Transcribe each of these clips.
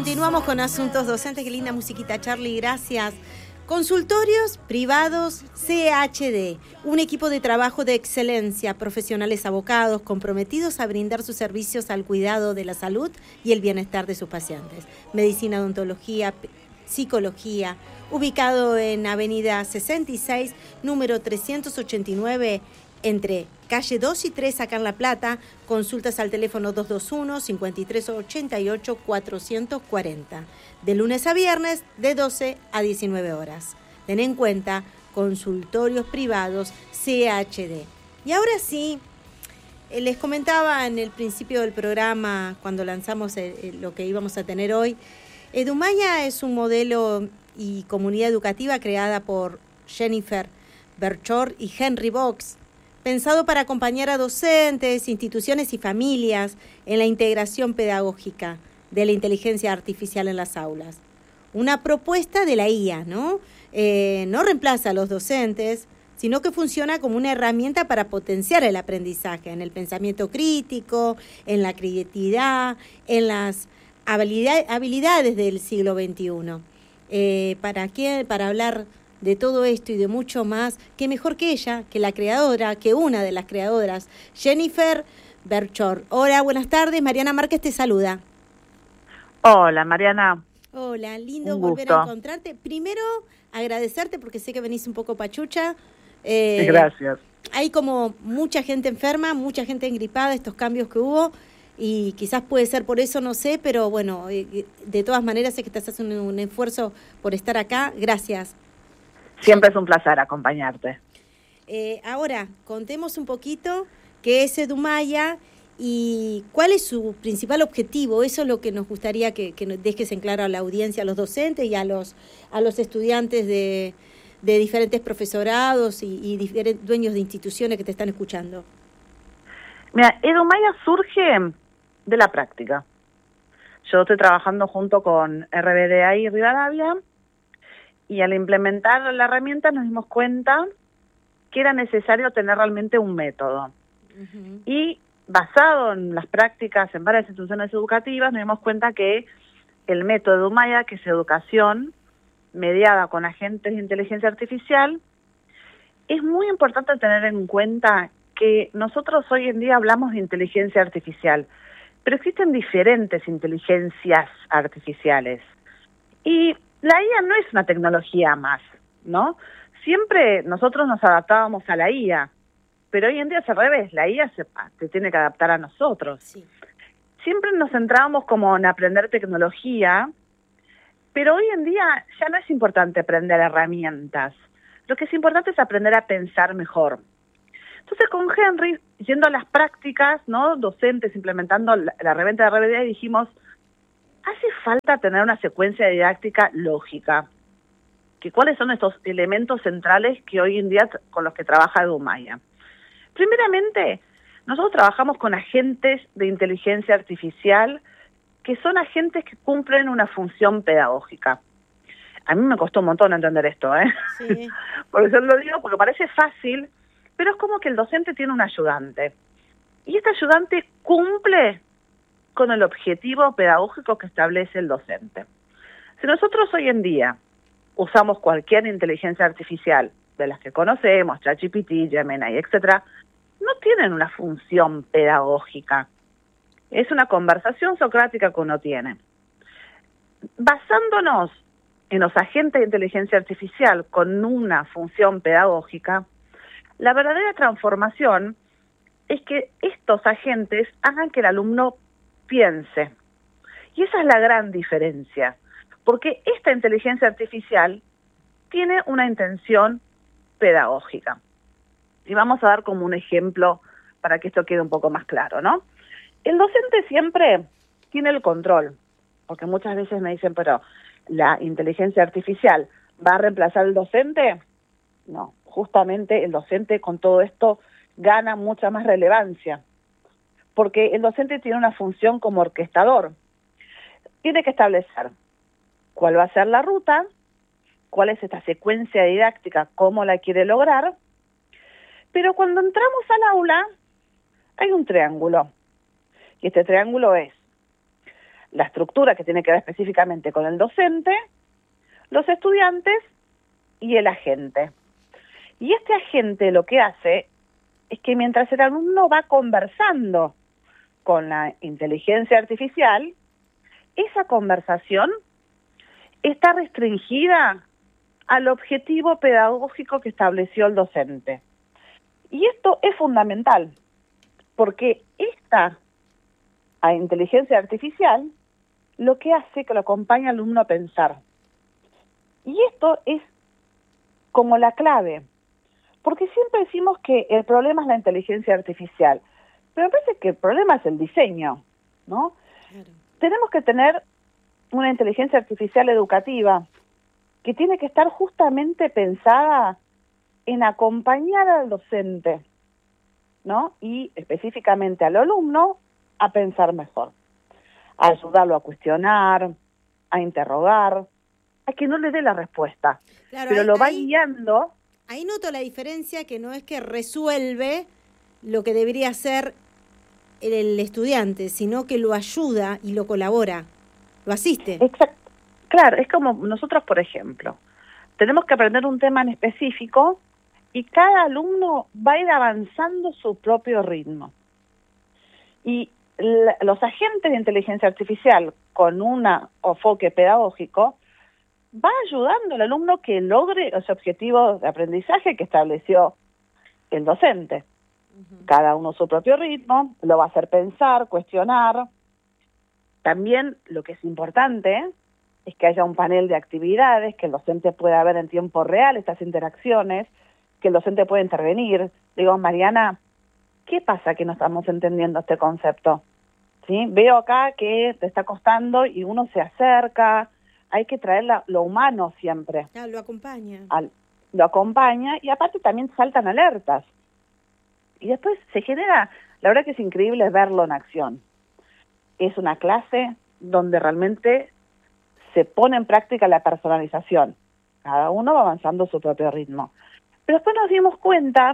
Continuamos con Asuntos Docentes. Qué linda musiquita, Charlie, gracias. Consultorios privados CHD, un equipo de trabajo de excelencia, profesionales abocados, comprometidos a brindar sus servicios al cuidado de la salud y el bienestar de sus pacientes. Medicina, odontología, psicología, ubicado en Avenida 66, número 389, entre calle 2 y 3, acá en La Plata. Consultas al teléfono 221-5388-440. De lunes a viernes, de 12 a 19 horas. Ten en cuenta, consultorios privados CHD. Y ahora sí, les comentaba en el principio del programa, cuando lanzamos lo que íbamos a tener hoy, Edumaya es un modelo y comunidad educativa creada por Jennifer Berchor y Henry Box, pensado para acompañar a docentes, instituciones y familias en la integración pedagógica de la inteligencia artificial en las aulas. Una propuesta de la IA, ¿no? No reemplaza a los docentes, sino que funciona como una herramienta para potenciar el aprendizaje en el pensamiento crítico, en la creatividad, en las habilidades del siglo XXI. Para hablar de todo esto y de mucho más, qué mejor que ella, que la creadora, que una de las creadoras, Jennifer Berchor. Hola, buenas tardes, Mariana Márquez te saluda. Hola, Mariana. Hola, lindo volver a encontrarte. Primero, agradecerte porque sé que venís un poco pachucha. Gracias. Hay como mucha gente enferma, mucha gente engripada, estos cambios que hubo, y quizás puede ser por eso, no sé, pero bueno, de todas maneras sé que estás haciendo un esfuerzo por estar acá. Gracias. Siempre es un placer acompañarte. Ahora, contemos un poquito qué es Edumaya y cuál es su principal objetivo. Eso es lo que nos gustaría que nos dejes en claro a la audiencia, a los docentes y a los estudiantes de diferentes profesorados y diferentes dueños de instituciones que te están escuchando. Mira, Edumaya surge de la práctica. Yo estoy trabajando junto con RBDA y Rivadavia, y al implementar la herramienta nos dimos cuenta que era necesario tener realmente un método. Uh-huh. Y basado en las prácticas en varias instituciones educativas, nos dimos cuenta que el método Edumaya, que es educación mediada con agentes de inteligencia artificial, es muy importante tener en cuenta que nosotros hoy en día hablamos de inteligencia artificial, pero existen diferentes inteligencias artificiales. Y la IA no es una tecnología más, ¿no? Siempre nosotros nos adaptábamos a la IA, pero hoy en día es al revés, la IA se tiene que adaptar a nosotros. Sí. Siempre nos centrábamos como en aprender tecnología, pero hoy en día ya no es importante aprender herramientas. Lo que es importante es aprender a pensar mejor. Entonces con Henry, yendo a las prácticas, ¿no? Docentes implementando la herramienta de RBD, dijimos, hace falta tener una secuencia didáctica lógica. ¿Cuáles son estos elementos centrales que hoy en día con los que trabaja Edumaya? Primeramente, nosotros trabajamos con agentes de inteligencia artificial que son agentes que cumplen una función pedagógica. A mí me costó un montón entender esto, ¿eh? Sí. Por eso lo digo, porque parece fácil, pero es como que el docente tiene un ayudante. Y este ayudante cumple con el objetivo pedagógico que establece el docente. Si nosotros hoy en día usamos cualquier inteligencia artificial de las que conocemos, ChatGPT, Gemini, etcétera, no tienen una función pedagógica. Es una conversación socrática que uno tiene. Basándonos en los agentes de inteligencia artificial con una función pedagógica, la verdadera transformación es que estos agentes hagan que el alumno piense. Y esa es la gran diferencia, porque esta inteligencia artificial tiene una intención pedagógica. Y vamos a dar como un ejemplo para que esto quede un poco más claro, ¿no? El docente siempre tiene el control, porque muchas veces me dicen, pero ¿la inteligencia artificial va a reemplazar al docente? No, justamente el docente con todo esto gana mucha más relevancia, porque el docente tiene una función como orquestador. Tiene que establecer cuál va a ser la ruta, cuál es esta secuencia didáctica, cómo la quiere lograr, pero cuando entramos al aula hay un triángulo, y este triángulo es la estructura que tiene que ver específicamente con el docente, los estudiantes y el agente. Y este agente lo que hace es que mientras el alumno va conversando con la inteligencia artificial, esa conversación está restringida al objetivo pedagógico que estableció el docente. Y esto es fundamental, porque esta inteligencia artificial lo que hace que lo acompañe al alumno a pensar. Y esto es como la clave, porque siempre decimos que el problema es la inteligencia artificial, pero me parece que el problema es el diseño, ¿no? Claro. Tenemos que tener una inteligencia artificial educativa que tiene que estar justamente pensada en acompañar al docente, ¿no? Y específicamente al alumno a pensar mejor, a ayudarlo a cuestionar, a interrogar, a que no le dé la respuesta, claro, pero lo va guiando. Ahí noto la diferencia, que no es que resuelve lo que debería ser el estudiante, sino que lo ayuda y lo colabora, lo asiste. Exacto. Claro, es como nosotros, por ejemplo, tenemos que aprender un tema en específico y cada alumno va a ir avanzando su propio ritmo. Y los agentes de inteligencia artificial, con un enfoque pedagógico, va ayudando al alumno que logre los objetivos de aprendizaje que estableció el docente. Cada uno su propio ritmo, lo va a hacer pensar, cuestionar. También lo que es importante es que haya un panel de actividades, que el docente pueda ver en tiempo real estas interacciones, que el docente pueda intervenir. Digo, Mariana, ¿qué pasa que no estamos entendiendo este concepto? ¿Sí? Veo acá que te está costando y uno se acerca. Hay que traer lo humano siempre. Ah, lo acompaña. Lo acompaña y aparte también saltan alertas. Y después se genera, la verdad que es increíble verlo en acción. Es una clase donde realmente se pone en práctica la personalización. Cada uno va avanzando a su propio ritmo. Pero después nos dimos cuenta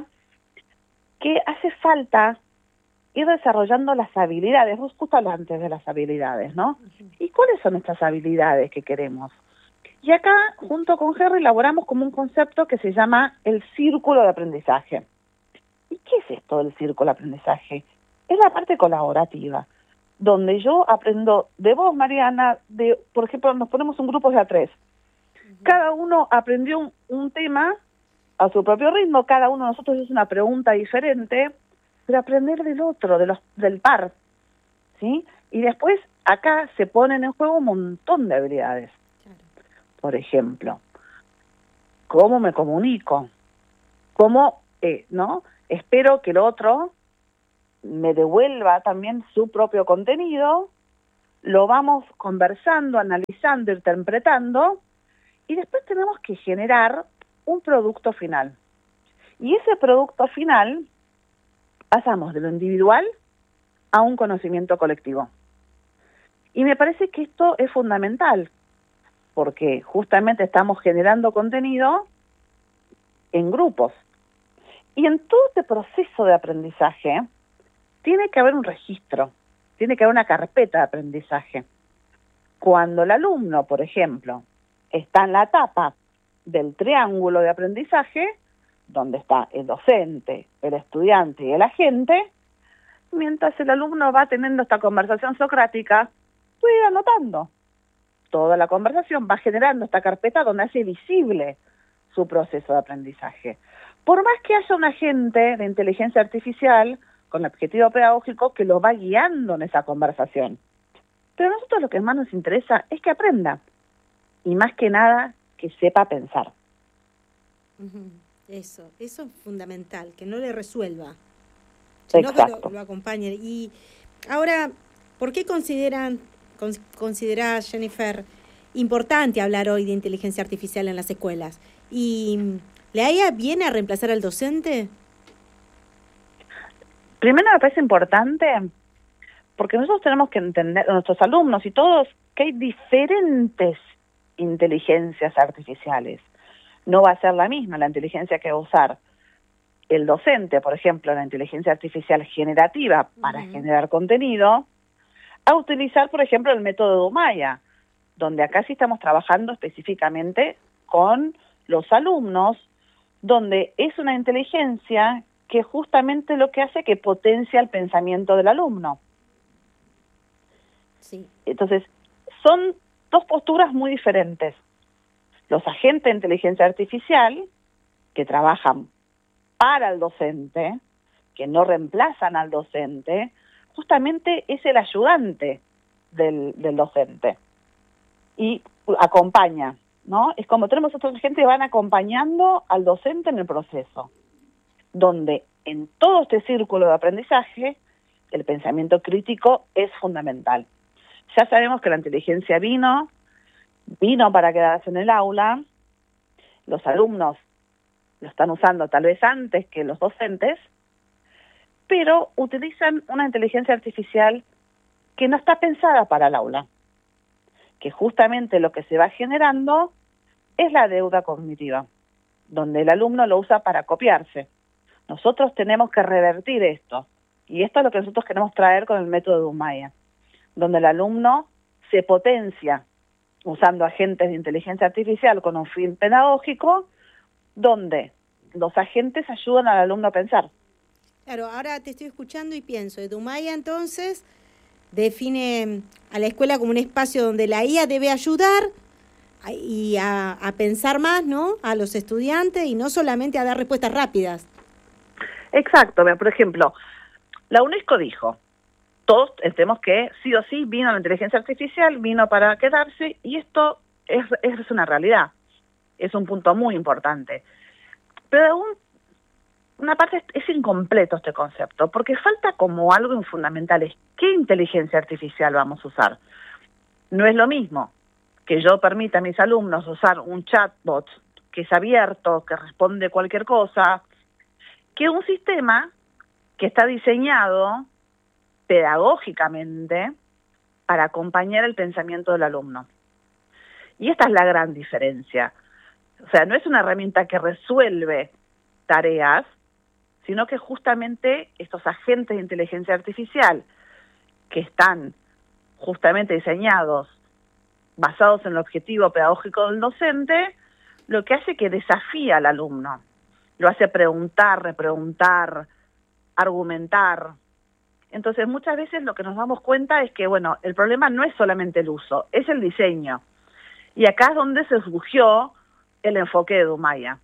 que hace falta ir desarrollando las habilidades. Vos justo antes de las habilidades, ¿no? ¿Y cuáles son estas habilidades que queremos? Y acá, junto con Jerry, elaboramos como un concepto que se llama el círculo de aprendizaje. ¿Y qué es esto del círculo de aprendizaje? Es la parte colaborativa, donde yo aprendo de vos, Mariana, por ejemplo, nos ponemos un grupo de a 3. Cada uno aprendió un tema a su propio ritmo, cada uno de nosotros es una pregunta diferente, pero aprender del otro, del par, ¿sí? Y después acá se ponen en juego un montón de habilidades. Claro. Por ejemplo, ¿cómo me comunico? ¿Cómo, no? Espero que el otro me devuelva también su propio contenido, lo vamos conversando, analizando, interpretando, y después tenemos que generar un producto final. Y ese producto final pasamos de lo individual a un conocimiento colectivo. Y me parece que esto es fundamental, porque justamente estamos generando contenido en grupos. Y en todo este proceso de aprendizaje tiene que haber un registro, tiene que haber una carpeta de aprendizaje. Cuando el alumno, por ejemplo, está en la etapa del triángulo de aprendizaje, donde está el docente, el estudiante y el agente, mientras el alumno va teniendo esta conversación socrática, puede ir anotando. Toda la conversación va generando esta carpeta donde hace visible su proceso de aprendizaje. Por más que haya un agente de inteligencia artificial con el objetivo pedagógico que lo va guiando en esa conversación. Pero a nosotros lo que más nos interesa es que aprenda, y más que nada, que sepa pensar. Eso es fundamental, que no le resuelva, sino que lo acompañe. Y ahora, ¿por qué considera, Jennifer, importante hablar hoy de inteligencia artificial en las escuelas? ¿Y la IA viene a reemplazar al docente? Primero me parece importante porque nosotros tenemos que entender, nuestros alumnos y todos, que hay diferentes inteligencias artificiales. No va a ser la misma la inteligencia que va a usar el docente, por ejemplo, la inteligencia artificial generativa para generar contenido, a utilizar, por ejemplo, el método de Umaya, donde acá sí estamos trabajando específicamente con los alumnos, donde es una inteligencia que justamente lo que hace que potencia el pensamiento del alumno. Sí. Entonces, son dos posturas muy diferentes. Los agentes de inteligencia artificial, que trabajan para el docente, que no reemplazan al docente, justamente es el ayudante del docente y acompaña, ¿no? Es como tenemos otros gente que van acompañando al docente en el proceso, donde en todo este círculo de aprendizaje el pensamiento crítico es fundamental. Ya sabemos que la inteligencia vino para quedarse en el aula, los alumnos lo están usando tal vez antes que los docentes, pero utilizan una inteligencia artificial que no está pensada para el aula, que justamente lo que se va generando es la deuda cognitiva, donde el alumno lo usa para copiarse. Nosotros tenemos que revertir esto, y esto es lo que nosotros queremos traer con el método de Umaya, donde el alumno se potencia usando agentes de inteligencia artificial con un fin pedagógico, donde los agentes ayudan al alumno a pensar. Claro, ahora te estoy escuchando y pienso, Edumaya entonces define a la escuela como un espacio donde la IA debe ayudar y a pensar más, ¿no?, a los estudiantes y no solamente a dar respuestas rápidas. Exacto, por ejemplo, la UNESCO dijo, todos entendemos que sí o sí vino la inteligencia artificial, vino para quedarse, y esto es una realidad, es un punto muy importante. Pero aún una parte es incompleto este concepto, porque falta como algo fundamental, es ¿qué inteligencia artificial vamos a usar? No es lo mismo que yo permita a mis alumnos usar un chatbot que es abierto, que responde cualquier cosa, que un sistema que está diseñado pedagógicamente para acompañar el pensamiento del alumno. Y esta es la gran diferencia. O sea, no es una herramienta que resuelve tareas, sino que justamente estos agentes de inteligencia artificial que están justamente diseñados, basados en el objetivo pedagógico del docente, lo que hace que desafía al alumno, lo hace preguntar, repreguntar, argumentar. Entonces muchas veces lo que nos damos cuenta es que, bueno, el problema no es solamente el uso, es el diseño. Y acá es donde se surgió el enfoque de Umaya.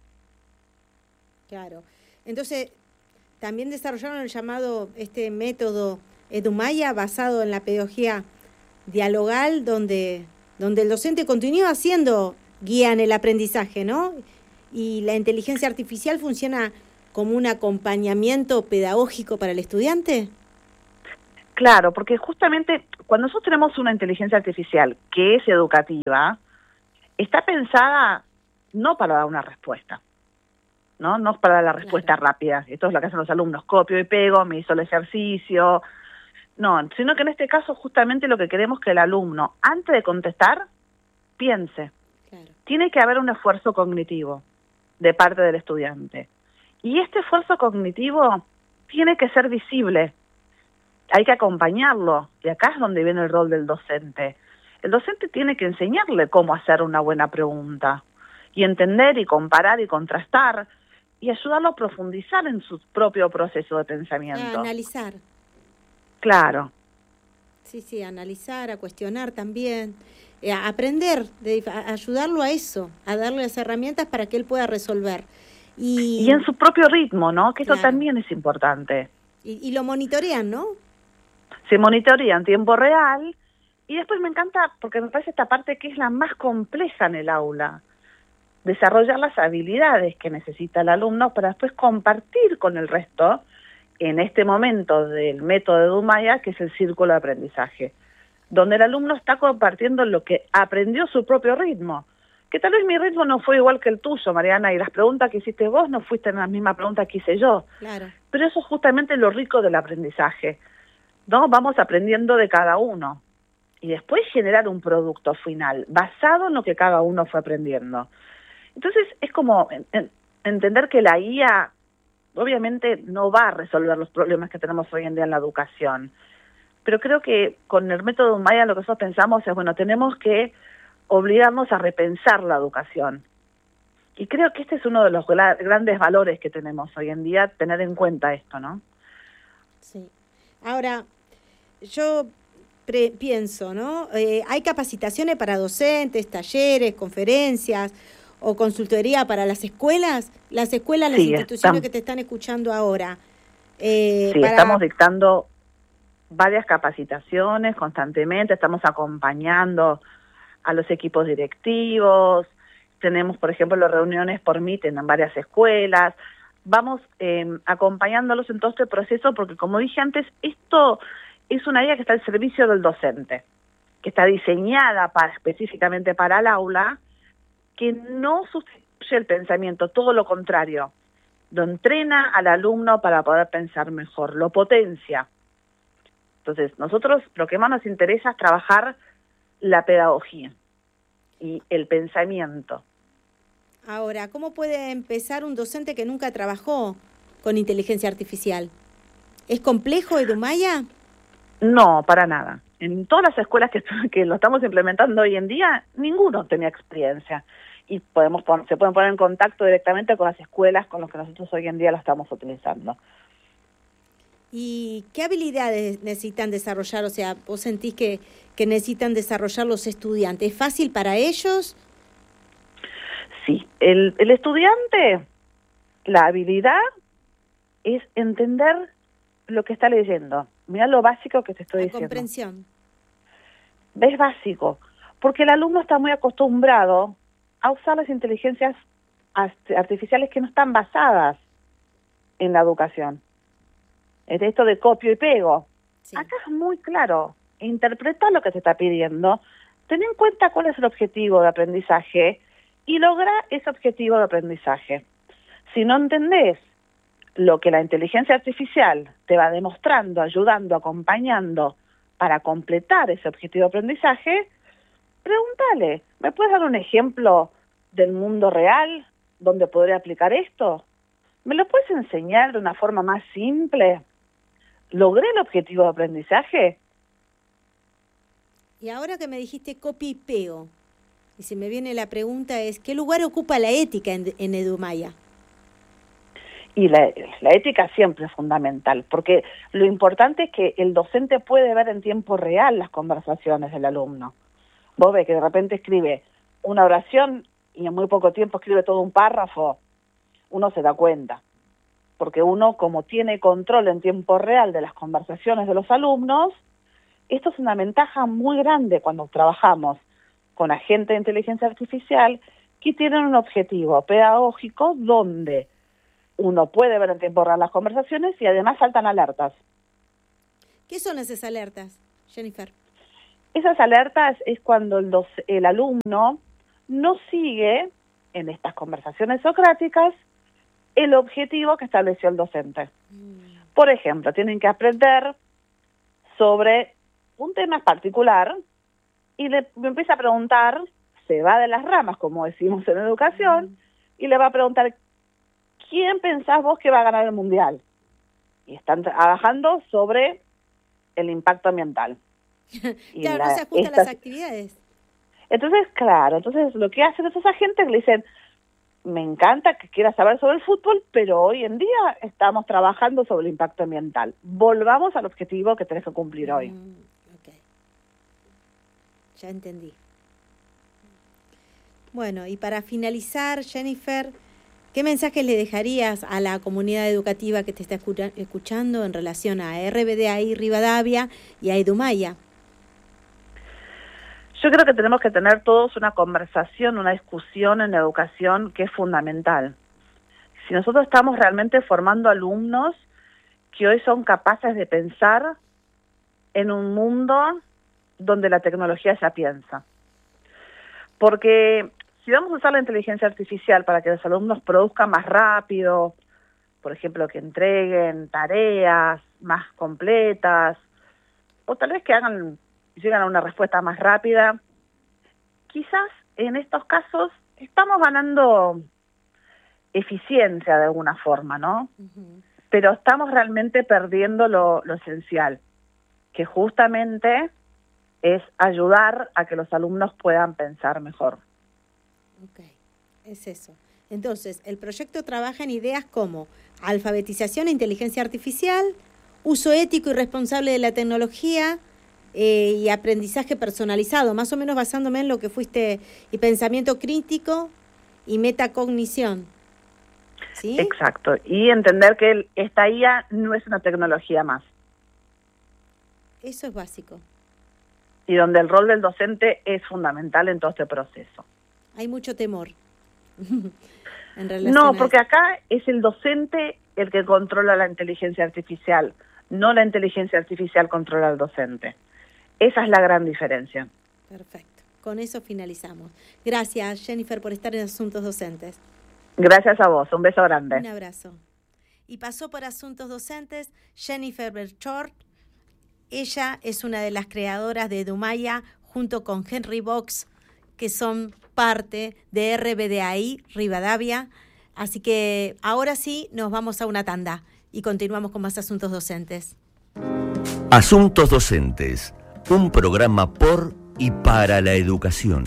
Claro. Entonces, también desarrollaron el llamado método Edumaya basado en la pedagogía dialogal, donde el docente continúa siendo guía en el aprendizaje, ¿no? Y la inteligencia artificial funciona como un acompañamiento pedagógico para el estudiante. Claro, porque justamente cuando nosotros tenemos una inteligencia artificial que es educativa, está pensada no para dar una respuesta, no es para dar la respuesta rápida. Esto es lo que hacen los alumnos, copio y pego, me hizo el ejercicio. No, sino que en este caso justamente lo que queremos es que el alumno, antes de contestar, piense. Claro. Tiene que haber un esfuerzo cognitivo de parte del estudiante. Y este esfuerzo cognitivo tiene que ser visible. Hay que acompañarlo. Y acá es donde viene el rol del docente. El docente tiene que enseñarle cómo hacer una buena pregunta. Y entender y comparar y contrastar. Y ayudarlo a profundizar en su propio proceso de pensamiento. A analizar. Claro. Sí, analizar, a cuestionar también, a aprender, a ayudarlo a eso, a darle las herramientas para que él pueda resolver. Y en su propio ritmo, ¿no? Que claro. Esto también es importante. Y lo monitorean, ¿no? Se monitorea en tiempo real, y después me encanta, porque me parece esta parte que es la más compleja en el aula, desarrollar las habilidades que necesita el alumno para después compartir con el resto en este momento del método de Umaya, que es el círculo de aprendizaje, donde el alumno está compartiendo lo que aprendió a su propio ritmo, que tal vez mi ritmo no fue igual que el tuyo, Mariana, y las preguntas que hiciste vos no fuiste en las mismas preguntas que hice yo. Claro. Pero eso es justamente lo rico del aprendizaje, ¿no? Vamos aprendiendo de cada uno y después generar un producto final basado en lo que cada uno fue aprendiendo. Entonces es como entender que la IA obviamente no va a resolver los problemas que tenemos hoy en día en la educación, pero creo que con el método Maya lo que nosotros pensamos es, bueno, tenemos que obligarnos a repensar la educación. Y creo que este es uno de los grandes valores que tenemos hoy en día, tener en cuenta esto, ¿no? Sí. Ahora, yo pienso, ¿no? Hay capacitaciones para docentes, talleres, conferencias o consultoría para las escuelas, las Sí, instituciones que te están escuchando ahora. Sí, estamos dictando varias capacitaciones constantemente, estamos acompañando a los equipos directivos, tenemos, por ejemplo, las reuniones por Meet en varias escuelas, vamos acompañándolos en todo este proceso porque, como dije antes, esto es una área que está al servicio del docente, que está diseñada específicamente para el aula, que no sustituye el pensamiento, todo lo contrario, lo entrena al alumno para poder pensar mejor, lo potencia. Entonces, nosotros lo que más nos interesa es trabajar la pedagogía y el pensamiento. Ahora, ¿cómo puede empezar un docente que nunca trabajó con inteligencia artificial? ¿Es complejo, Edumaya? No, para nada. En todas las escuelas que lo estamos implementando hoy en día, ninguno tenía experiencia. Y se pueden poner en contacto directamente con las escuelas con las que nosotros hoy en día lo estamos utilizando. ¿Y qué habilidades necesitan desarrollar? O sea, ¿vos sentís que necesitan desarrollar los estudiantes? ¿Es fácil para ellos? Sí, el estudiante, la habilidad es entender lo que está leyendo. Mira lo básico que te estoy diciendo. La comprensión. Es básico, porque el alumno está muy acostumbrado a usar las inteligencias artificiales que no están basadas en la educación. Es esto de copio y pego. Sí. Acá es muy claro, interpreta lo que te está pidiendo, ten en cuenta cuál es el objetivo de aprendizaje y logra ese objetivo de aprendizaje. Si no entendés lo que la inteligencia artificial te va demostrando, ayudando, acompañando para completar ese objetivo de aprendizaje, pregúntale, ¿me puedes dar un ejemplo del mundo real donde podría aplicar esto? ¿Me lo puedes enseñar de una forma más simple? ¿Logré el objetivo de aprendizaje? Y ahora que me dijiste copia y pego, y se me viene la pregunta es, ¿qué lugar ocupa la ética en Edumaya? Y la ética siempre es fundamental, porque lo importante es que el docente puede ver en tiempo real las conversaciones del alumno. Vos ves que de repente escribe una oración y en muy poco tiempo escribe todo un párrafo, uno se da cuenta. Porque uno, como tiene control en tiempo real de las conversaciones de los alumnos, esto es una ventaja muy grande cuando trabajamos con agentes de inteligencia artificial que tienen un objetivo pedagógico donde uno puede ver en tiempo real las conversaciones y además saltan alertas. ¿Qué son esas alertas, Jennifer? Esas alertas es cuando el alumno no sigue en estas conversaciones socráticas el objetivo que estableció el docente. Por ejemplo, tienen que aprender sobre un tema particular y me empieza a preguntar, se va de las ramas, como decimos en educación, y le va a preguntar, ¿quién pensás vos que va a ganar el mundial? Y están trabajando sobre el impacto ambiental. Claro, no se ajustan las actividades. Entonces, claro, lo que hacen esos agentes le dicen, me encanta que quieras saber sobre el fútbol, pero hoy en día estamos trabajando sobre el impacto ambiental. Volvamos al objetivo que tenés que cumplir hoy. Okay. Ya entendí. Bueno, y para finalizar, Jennifer, ¿qué mensajes le dejarías a la comunidad educativa que te está escuchando en relación a RBDAI Rivadavia y a Edumaya? Yo creo que tenemos que tener todos una conversación, una discusión en educación que es fundamental. Si nosotros estamos realmente formando alumnos que hoy son capaces de pensar en un mundo donde la tecnología ya piensa. Porque si vamos a usar la inteligencia artificial para que los alumnos produzcan más rápido, por ejemplo, que entreguen tareas más completas, o tal vez que llegan a una respuesta más rápida, quizás en estos casos estamos ganando eficiencia de alguna forma, ¿no? Uh-huh. Pero estamos realmente perdiendo lo esencial. que justamente es ayudar a que los alumnos puedan pensar mejor. Ok, es eso. Entonces, el proyecto trabaja en ideas como alfabetización e inteligencia artificial, uso ético y responsable de la tecnología y aprendizaje personalizado, más o menos basándome en lo que fuiste, y pensamiento crítico y metacognición. ¿Sí? Exacto, y entender que esta IA no es una tecnología más. Eso es básico. Y donde el rol del docente es fundamental en todo este proceso. Hay mucho temor. No, porque acá es el docente el que controla la inteligencia artificial, no la inteligencia artificial controla al docente. Esa es la gran diferencia. Perfecto. Con eso finalizamos. Gracias, Jennifer, por estar en Asuntos Docentes. Gracias a vos. Un beso grande. Un abrazo. Y pasó por Asuntos Docentes Jennifer Berchort. Ella es una de las creadoras de Edumaya, junto con Henry Box, que son parte de RBDAI Rivadavia. Así que ahora sí nos vamos a una tanda y continuamos con más Asuntos Docentes. Asuntos Docentes, un programa por y para la educación.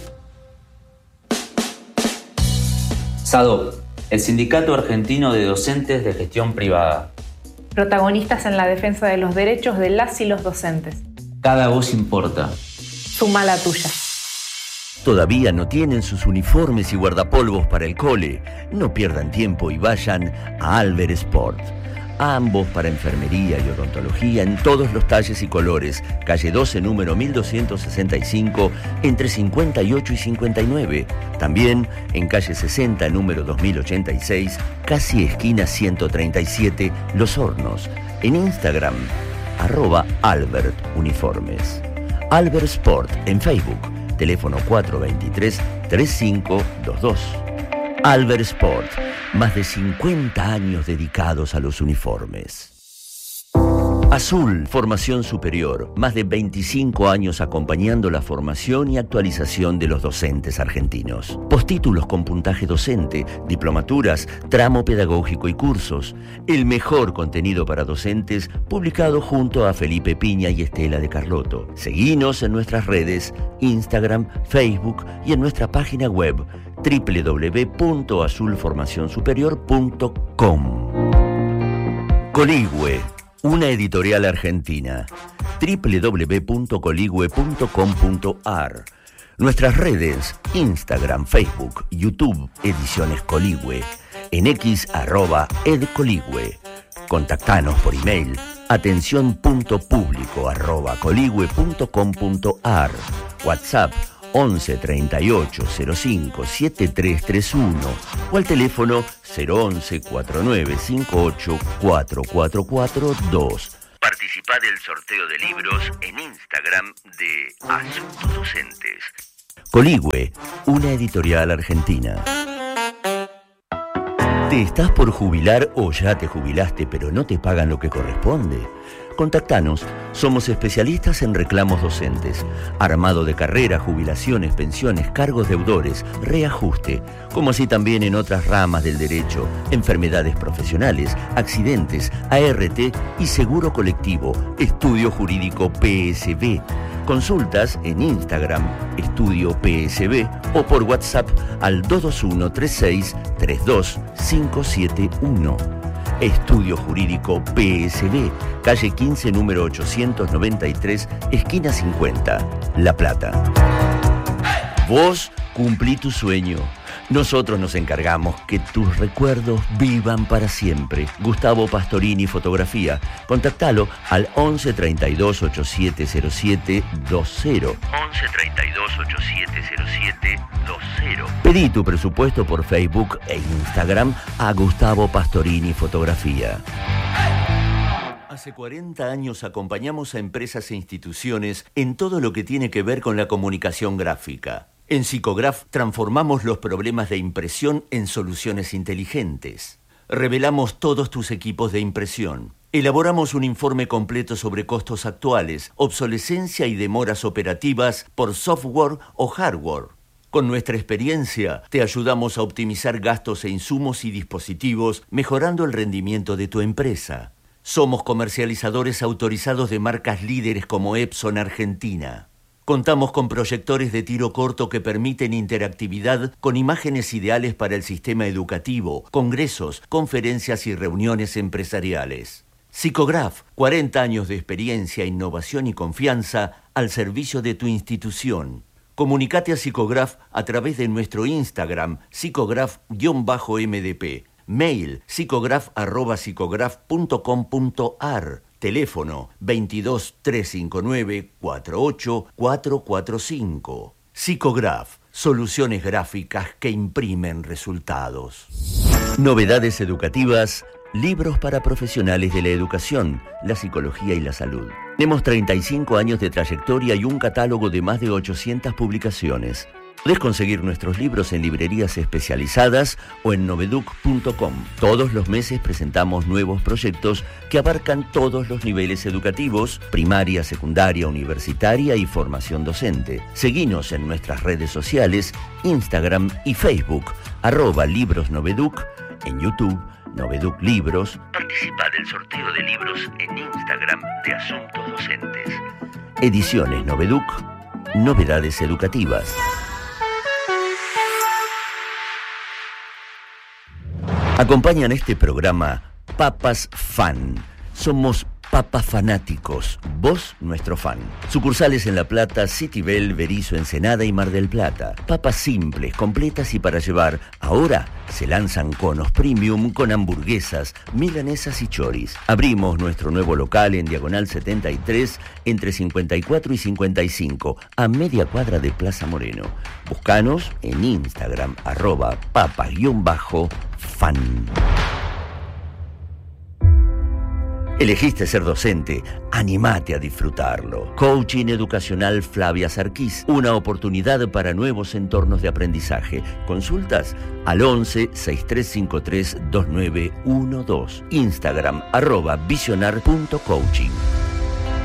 SADOP, el Sindicato Argentino de Docentes de Gestión Privada. Protagonistas en la defensa de los derechos de las y los docentes. Cada voz importa. Suma la tuya. ¿Todavía no tienen sus uniformes y guardapolvos para el cole? No pierdan tiempo y vayan a Albert Sport. Ambos para enfermería y odontología en todos los talles y colores. Calle 12, número 1265, entre 58 y 59. También en calle 60, número 2086, casi esquina 137, Los Hornos. En Instagram, @AlbertUniformes. Albert Sport en Facebook. Teléfono 423-3522. Albert Sport, más de 50 años dedicados a los uniformes. Azul, formación superior, más de 25 años acompañando la formación y actualización de los docentes argentinos. Postítulos con puntaje docente, diplomaturas, tramo pedagógico y cursos. El mejor contenido para docentes, publicado junto a Felipe Piña y Estela de Carlotto. Seguinos en nuestras redes, Instagram, Facebook y en nuestra página web www.azulformacionsuperior.com. Coligüe, una editorial argentina. www.coligüe.com.ar. Nuestras redes, Instagram, Facebook, YouTube, Ediciones Coligüe. En X, @edcoligüe. Contactanos por email, atención.publico@coligüe.com.ar. WhatsApp 11 38 05 7331 o al teléfono 011 49 58 4442. Participá del sorteo de libros en Instagram de Asuntos Docentes. Coligüe, una editorial argentina. ¿Te estás por jubilar o ya te jubilaste pero no te pagan lo que corresponde? Contactanos, somos especialistas en reclamos docentes, armado de carrera, jubilaciones, pensiones, cargos deudores, reajuste, como así también en otras ramas del derecho, enfermedades profesionales, accidentes, ART y seguro colectivo, estudio jurídico PSB. Consultas en Instagram, Estudio PSB, o por WhatsApp al 221-36-32-571. Estudio Jurídico PSB, calle 15, número 893, esquina 50, La Plata. Vos cumplí tu sueño. Nosotros nos encargamos que tus recuerdos vivan para siempre. Gustavo Pastorini Fotografía. Contactalo al 11 32 8707 20. 11 32 8707 20. Pedí tu presupuesto por Facebook e Instagram a Gustavo Pastorini Fotografía. Hace 40 años acompañamos a empresas e instituciones en todo lo que tiene que ver con la comunicación gráfica. En Psicograph transformamos los problemas de impresión en soluciones inteligentes. Revelamos todos tus equipos de impresión. Elaboramos un informe completo sobre costos actuales, obsolescencia y demoras operativas por software o hardware. Con nuestra experiencia, te ayudamos a optimizar gastos e insumos y dispositivos, mejorando el rendimiento de tu empresa. Somos comercializadores autorizados de marcas líderes como Epson Argentina. Contamos con proyectores de tiro corto que permiten interactividad con imágenes ideales para el sistema educativo, congresos, conferencias y reuniones empresariales. Psicograph, 40 años de experiencia, innovación y confianza al servicio de tu institución. Comunicate a Psicograph a través de nuestro Instagram, psicograph_mdp. Mail, psicograph@psicograph.com.ar. Teléfono 22 359 48 445. Psicograph, soluciones gráficas que imprimen resultados. Novedades educativas, libros para profesionales de la educación, la psicología y la salud. Tenemos 35 años de trayectoria y un catálogo de más de 800 publicaciones. Podés conseguir nuestros libros en librerías especializadas o en noveduc.com. Todos los meses presentamos nuevos proyectos que abarcan todos los niveles educativos: primaria, secundaria, universitaria y formación docente. Seguinos en nuestras redes sociales, Instagram y Facebook, @librosnoveduc, en YouTube, Noveduc Libros. Participa del sorteo de libros en Instagram de Asuntos Docentes. Ediciones Noveduc, novedades educativas. Acompañan este programa Papas Fan. Somos papas fanáticos, vos nuestro fan. Sucursales en La Plata, Citibel, Berisso, Ensenada y Mar del Plata. Papas simples, completas y para llevar. Ahora se lanzan conos premium con hamburguesas, milanesas y choris. Abrimos nuestro nuevo local en Diagonal 73, entre 54 y 55, a media cuadra de Plaza Moreno. Búscanos en Instagram, @papas_fan. Elegiste ser docente, animate a disfrutarlo. Coaching educacional Flavia Sarquís, una oportunidad para nuevos entornos de aprendizaje. Consultas al 11 6353 2912. Instagram @visionar.coaching.